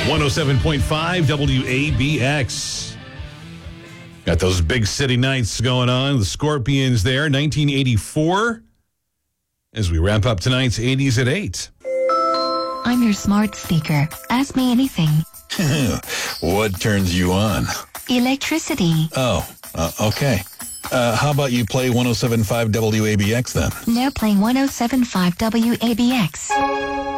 107.5 WABX. Got those big city nights going on. The Scorpions there, 1984. As we wrap up tonight's 80s at 8. I'm your smart speaker. Ask me anything. What turns you on? Electricity. Oh, okay. How about you play 107.5 WABX then? Now playing 107.5 WABX.